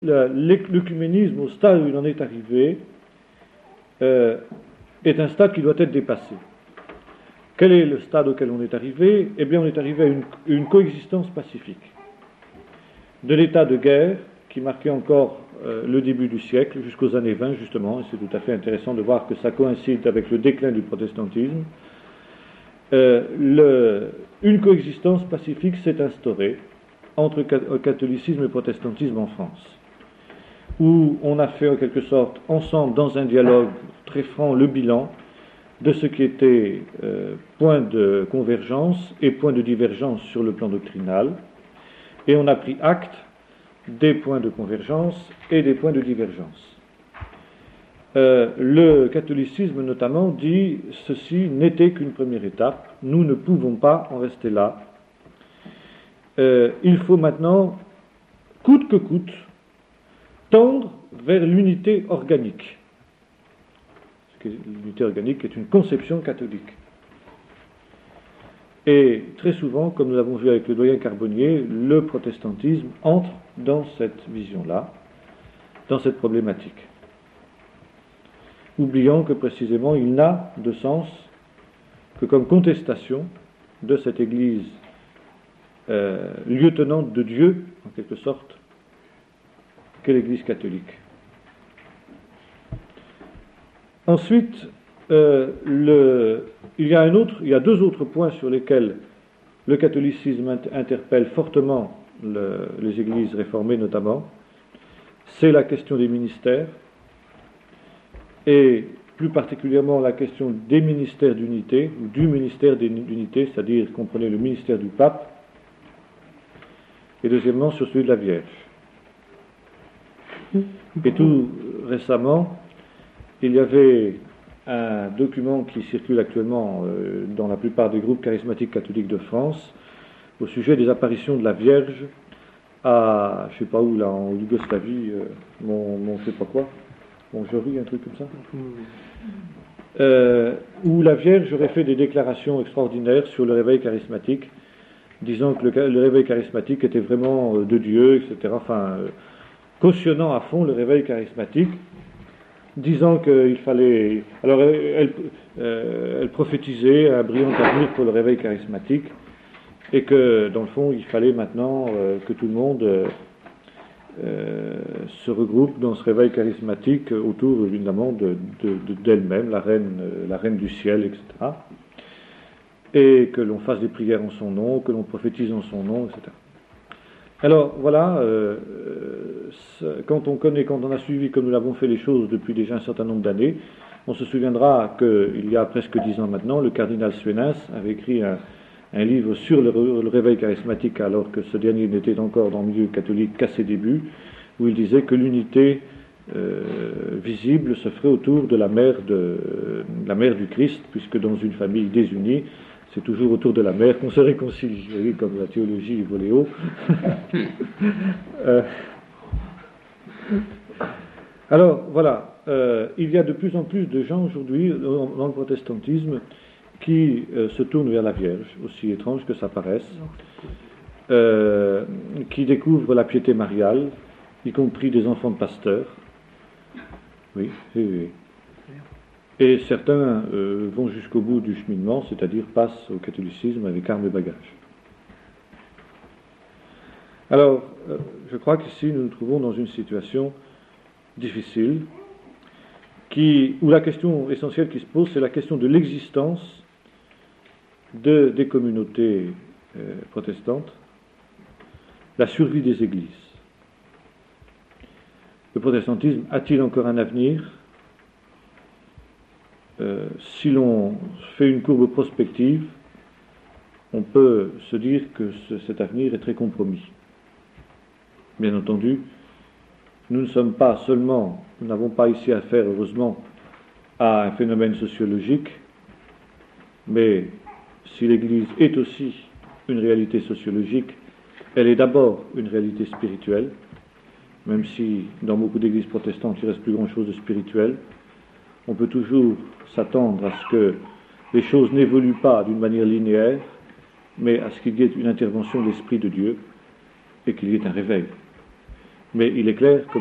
L'œcuménisme, au stade où il en est arrivé, est un stade qui doit être dépassé. Quel est le stade auquel on est arrivé? Eh bien, on est arrivé à une coexistence pacifique. De l'état de guerre, qui marquait encore le début du siècle, jusqu'aux années 20, justement, et c'est tout à fait intéressant de voir que ça coïncide avec le déclin du protestantisme, une coexistence pacifique s'est instaurée entre catholicisme et protestantisme en France, où on a fait en quelque sorte ensemble, dans un dialogue très franc, le bilan de ce qui était point de convergence et point de divergence sur le plan doctrinal, et on a pris acte des points de convergence et des points de divergence. Le catholicisme notamment dit ceci n'était qu'une première étape, nous ne pouvons pas en rester là. Il faut maintenant, coûte que coûte, tendre vers l'unité organique. L'unité organique est une conception catholique. Et très souvent, comme nous l'avons vu avec le doyen Carbonnier, le protestantisme entre dans cette vision-là, dans cette problématique, oubliant que précisément il n'a de sens que comme contestation de cette Église lieutenante de Dieu, en quelque sorte, qu'est l'Église catholique. Ensuite, il y a deux autres points sur lesquels le catholicisme interpelle fortement les églises réformées notamment. C'est la question des ministères, et plus particulièrement la question des ministères d'unité, ou du ministère d'unité, c'est-à-dire, comprenez, le ministère du pape, et deuxièmement sur celui de la Vierge. Et tout récemment, il y avait un document qui circule actuellement dans la plupart des groupes charismatiques catholiques de France au sujet des apparitions de la Vierge à, je ne sais pas où, là, en Yougoslavie, je sais pas quoi, Monjorie, un truc comme ça, où la Vierge aurait fait des déclarations extraordinaires sur le réveil charismatique, disant que le réveil charismatique était vraiment de Dieu, etc., cautionnant à fond le réveil charismatique, disant qu'il fallait... Alors, elle prophétisait un brillant avenir pour le réveil charismatique, et que, dans le fond, il fallait maintenant que tout le monde se regroupe dans ce réveil charismatique autour, évidemment, d'elle-même, la reine du ciel, etc. Et que l'on fasse des prières en son nom, que l'on prophétise en son nom, etc. Alors, voilà, quand on a suivi, comme nous l'avons fait les choses depuis déjà un certain nombre d'années, on se souviendra qu'il y a presque 10 ans maintenant, le cardinal Suenens avait écrit un livre sur le réveil charismatique, alors que ce dernier n'était encore dans le milieu catholique qu'à ses débuts, où il disait que l'unité visible se ferait autour de la mère du Christ, puisque dans une famille désunie, c'est toujours autour de la mère qu'on se réconcilie. Vous voyez, comme la théologie volait haut. Alors, voilà, il y a de plus en plus de gens aujourd'hui dans le protestantisme qui se tournent vers la Vierge, aussi étrange que ça paraisse, qui découvrent la piété mariale, y compris des enfants de pasteurs. Oui, oui, oui. Et certains vont jusqu'au bout du cheminement, c'est-à-dire passent au catholicisme avec armes et bagages. Alors, je crois qu'ici nous nous trouvons dans une situation difficile, où la question essentielle qui se pose, c'est la question de l'existence des communautés protestantes, la survie des églises. Le protestantisme a-t-il encore un avenir ? Si l'on fait une courbe prospective, on peut se dire que cet avenir est très compromis. Bien entendu, nous n'avons pas ici affaire, heureusement, à un phénomène sociologique, mais si l'Église est aussi une réalité sociologique, elle est d'abord une réalité spirituelle, même si dans beaucoup d'églises protestantes il ne reste plus grand-chose de spirituel. On peut toujours s'attendre à ce que les choses n'évoluent pas d'une manière linéaire, mais à ce qu'il y ait une intervention de l'Esprit de Dieu et qu'il y ait un réveil. Mais il est clair que